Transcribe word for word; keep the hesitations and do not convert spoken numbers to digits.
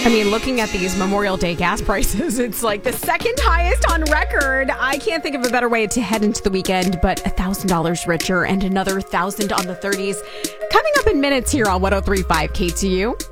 I mean, looking at these Memorial Day gas prices, it's like the second highest on record. I can't think of a better way to head into the weekend, but one thousand dollars richer and another one thousand on the thirties. Coming up in minutes here on one oh three point five K T U.